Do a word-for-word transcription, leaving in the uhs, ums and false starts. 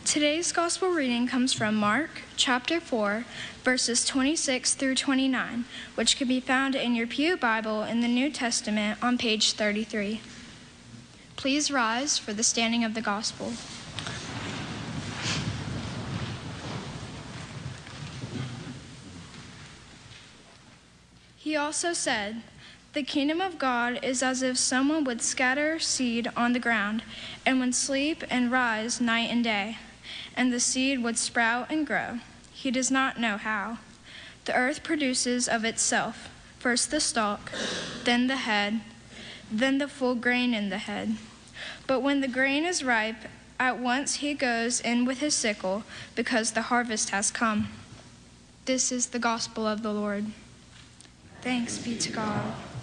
Today's gospel reading comes from Mark chapter four, verses twenty-six through twenty-nine, which can be found in your Pew Bible in the New Testament on page thirty-three. Please rise for the standing of the gospel. He also said, "The kingdom of God is as if someone would scatter seed on the ground, and would sleep and rise night and day, and the seed would sprout and grow. He does not know how. The earth produces of itself, first the stalk, then the head, then the full grain in the head. But when the grain is ripe, at once he goes in with his sickle, because the harvest has come." This is the gospel of the Lord. Thanks be to God.